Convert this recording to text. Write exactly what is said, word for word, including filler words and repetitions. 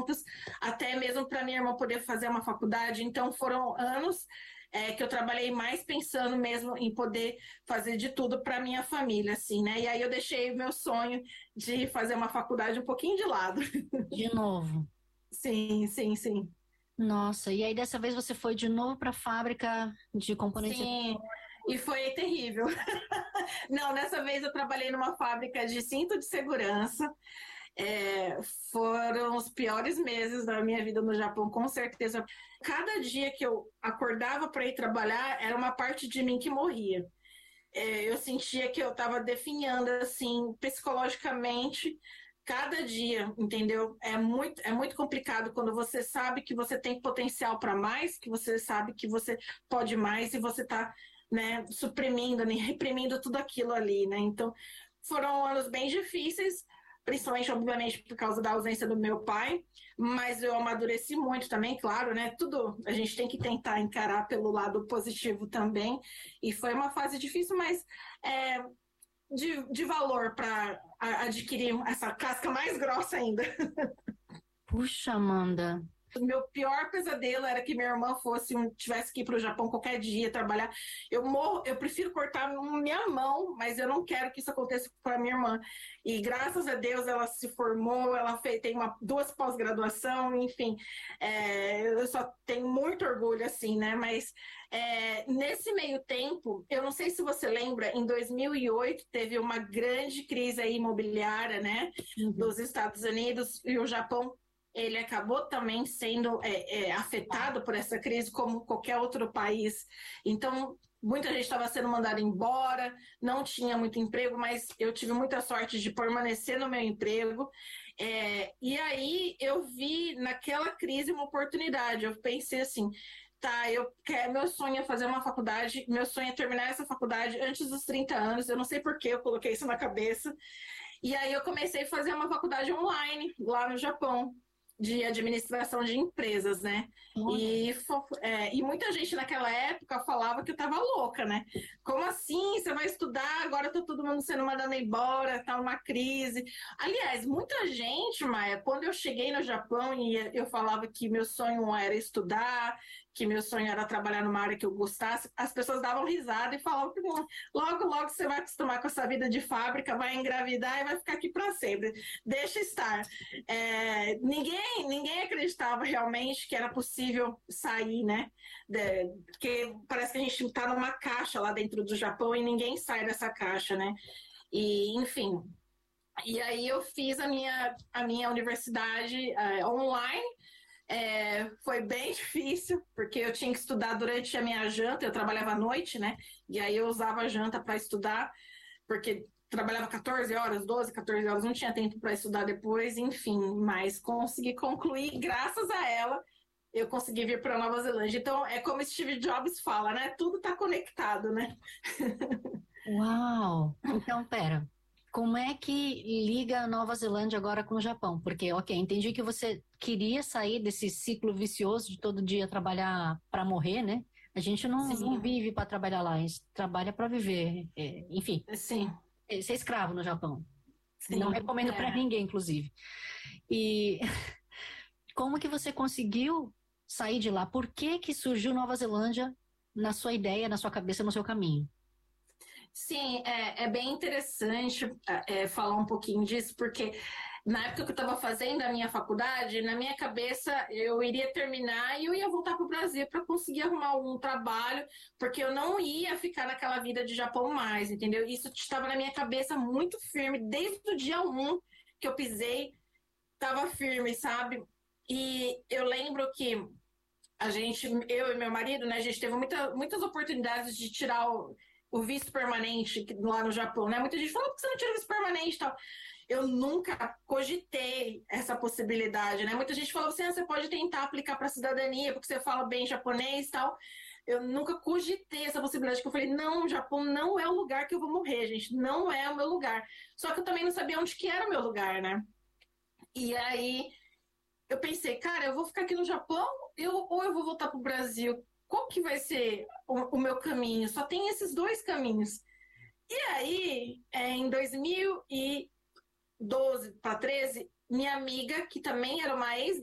juntos, até mesmo para minha irmã poder fazer uma faculdade. Então foram anos é, que eu trabalhei mais pensando mesmo em poder fazer de tudo para minha família, assim, né? E aí eu deixei o meu sonho de fazer uma faculdade um pouquinho de lado. De novo. Sim, sim, sim. Nossa, e aí dessa vez você foi de novo para a fábrica de componentes Sim, e foi terrível. Não, nessa vez eu trabalhei numa fábrica de cinto de segurança. É, foram os piores meses da minha vida no Japão, com certeza. Cada dia que eu acordava para ir trabalhar, era uma parte de mim que morria. É, eu sentia que eu estava definhando, assim, psicologicamente, cada dia, entendeu? É muito, é muito complicado quando você sabe que você tem potencial para mais, que você sabe que você pode mais e você está, né, suprimindo, né, reprimindo tudo aquilo ali, né? Então, foram anos bem difíceis, principalmente, obviamente, por causa da ausência do meu pai, mas eu amadureci muito também, claro, né? Tudo a gente tem que tentar encarar pelo lado positivo também, e foi uma fase difícil, mas é, de, de valor para adquirir essa casca mais grossa ainda. Puxa, Amanda. O meu pior pesadelo era que minha irmã fosse um, tivesse que ir para o Japão qualquer dia trabalhar. Eu morro, eu prefiro cortar minha mão, mas eu não quero que isso aconteça com a minha irmã. E graças a Deus ela se formou, ela fez, tem uma, duas pós-graduação, enfim. É, eu só tenho muito orgulho, assim, né? Mas é, nesse meio tempo, eu não sei se você lembra, em dois mil e oito teve uma grande crise aí imobiliária, né? Uhum. Dos Estados Unidos, e o Japão ele acabou também sendo é, é, afetado por essa crise como qualquer outro país. Então, muita gente estava sendo mandada embora, não tinha muito emprego, mas eu tive muita sorte de permanecer no meu emprego. É, e aí eu vi naquela crise uma oportunidade. Eu pensei assim, tá, eu quero, meu sonho é fazer uma faculdade, meu sonho é terminar essa faculdade antes dos trinta anos. Eu não sei por que eu coloquei isso na cabeça. E aí eu comecei a fazer uma faculdade online lá no Japão, de administração de empresas, né? E, é, e muita gente naquela época falava que eu tava louca, né? Como assim? Você vai estudar, agora tá todo mundo sendo mandado embora, tá uma crise. Aliás, muita gente, Maia, quando eu cheguei no Japão e eu falava que meu sonho era estudar, que meu sonho era trabalhar numa área que eu gostasse, as pessoas davam risada e falavam que logo, logo você vai acostumar com essa vida de fábrica, vai engravidar e vai ficar aqui para sempre. Deixa estar. É, ninguém, ninguém acreditava realmente que era possível sair, né? De, porque parece que a gente está numa caixa lá dentro do Japão e ninguém sai dessa caixa, né? E, enfim. E aí eu fiz a minha, a minha universidade é, online. É, foi bem difícil, porque eu tinha que estudar durante a minha janta, eu trabalhava à noite, né? E aí eu usava a janta para estudar, porque trabalhava quatorze horas, doze, quatorze horas, não tinha tempo para estudar depois, enfim, mas consegui concluir, graças a ela, eu consegui vir para Nova Zelândia. Então, é como Steve Jobs fala, né? Tudo está conectado, né? Uau! Então, pera. Como é que liga a Nova Zelândia agora com o Japão? Porque, ok, entendi que você queria sair desse ciclo vicioso de todo dia trabalhar para morrer, né? A gente não, não vive para trabalhar lá, a gente trabalha para viver. É, enfim, Sim. ser escravo no Japão. Sim, Não recomendo é. para ninguém, inclusive. E como que você conseguiu sair de lá? Por que que surgiu Nova Zelândia na sua ideia, na sua cabeça, no seu caminho? Sim, é, é bem interessante é, falar um pouquinho disso, porque na época que eu estava fazendo a minha faculdade, na minha cabeça eu iria terminar e eu ia voltar para o Brasil para conseguir arrumar algum trabalho, porque eu não ia ficar naquela vida de Japão mais, entendeu? Isso estava na minha cabeça muito firme, desde o dia um que eu pisei, estava firme, sabe? E eu lembro que a gente, eu e meu marido, né, a gente teve muita, muitas oportunidades de tirar o, o visto permanente lá no Japão, né? Muita gente falou, por que você não tira o visto permanente e tal? Eu nunca cogitei essa possibilidade, né? Muita gente falou assim, ah, você pode tentar aplicar para cidadania, porque você fala bem japonês e tal. Eu nunca cogitei essa possibilidade, que eu falei, não, o Japão não é o lugar que eu vou morrer, gente, não é o meu lugar. Só que eu também não sabia onde que era o meu lugar, né? E aí eu pensei, cara, eu vou ficar aqui no Japão eu, ou eu vou voltar para o Brasil? Qual que vai ser o, o meu caminho? Só tem esses dois caminhos. E aí, é, em dois mil e doze para treze, minha amiga, que também era uma ex